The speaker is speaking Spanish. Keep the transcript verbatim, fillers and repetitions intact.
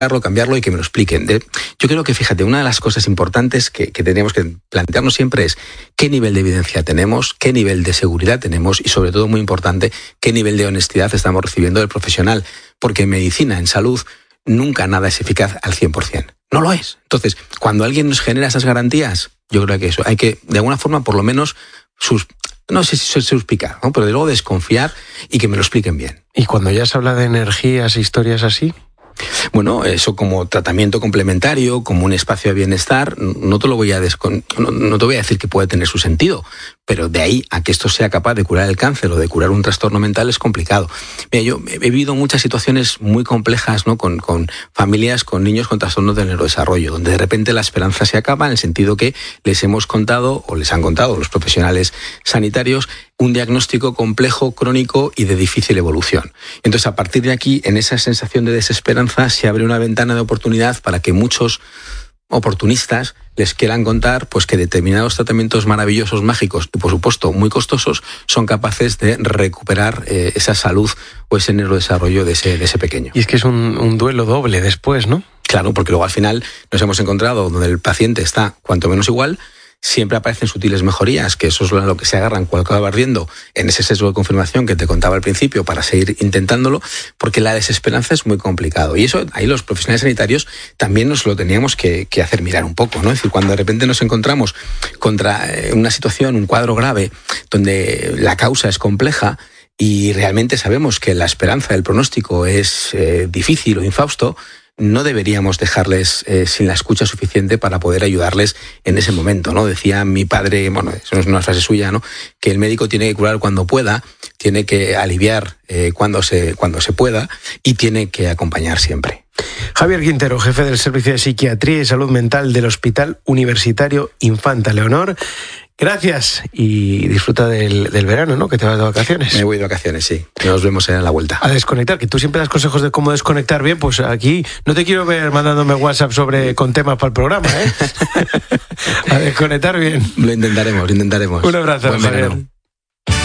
cambiarlo y que me lo expliquen. De, yo creo que, fíjate, una de las cosas importantes que, que tenemos que plantearnos siempre es qué nivel de evidencia tenemos, qué nivel de seguridad tenemos y, sobre todo, muy importante, qué nivel de honestidad estamos recibiendo del profesional. Porque en medicina, en salud, nunca nada es eficaz al cien por ciento. No lo es. Entonces, cuando alguien nos genera esas garantías, yo creo que eso hay que, de alguna forma, por lo menos, sus, no sé si suspicar, ¿no? Pero de luego desconfiar y que me lo expliquen bien. ¿Y cuando ya se habla de energías e historias así? Bueno, eso como tratamiento complementario, como un espacio de bienestar, no te lo voy a descon... no, no te voy a decir que puede tener su sentido, pero de ahí a que esto sea capaz de curar el cáncer o de curar un trastorno mental es complicado. Mira, yo he vivido muchas situaciones muy complejas, ¿no? con, con familias, con niños con trastornos del neurodesarrollo, donde de repente la esperanza se acaba en el sentido que les hemos contado o les han contado los profesionales sanitarios un diagnóstico complejo, crónico y de difícil evolución. Entonces, a partir de aquí, en esa sensación de desesperanza, se abre una ventana de oportunidad para que muchos oportunistas les quieran contar pues que determinados tratamientos maravillosos, mágicos y, por supuesto, muy costosos, son capaces de recuperar eh, esa salud o ese neurodesarrollo de ese, de ese pequeño. Y es que es un, un duelo doble después, ¿no? Claro, porque luego al final nos hemos encontrado donde el paciente está cuanto menos igual. Siempre aparecen sutiles mejorías, que eso es lo que se agarran cuando acaba ardiendo en ese sesgo de confirmación que te contaba al principio para seguir intentándolo, porque la desesperanza es muy complicado. Y eso ahí los profesionales sanitarios también nos lo teníamos que, que hacer mirar un poco, ¿no? Es decir, cuando de repente nos encontramos contra una situación, un cuadro grave, donde la causa es compleja y realmente sabemos que la esperanza del pronóstico es eh, difícil o infausto, no deberíamos dejarles eh, sin la escucha suficiente para poder ayudarles en ese momento, ¿no? Decía mi padre, bueno, eso es una frase suya, ¿no? Que el médico tiene que curar cuando pueda, tiene que aliviar eh, cuando se, cuando se pueda y tiene que acompañar siempre. Javier Quintero, jefe del Servicio de Psiquiatría y Salud Mental del Hospital Universitario Infanta Leonor. Gracias y disfruta del, del verano, ¿no? Que te vas de vacaciones. Me voy de vacaciones, sí. Nos vemos en la vuelta. A desconectar, que tú siempre das consejos de cómo desconectar bien, pues aquí no te quiero ver mandándome WhatsApp sobre con temas para el programa, ¿eh? A desconectar bien. Lo intentaremos, lo intentaremos. Un abrazo, Javier.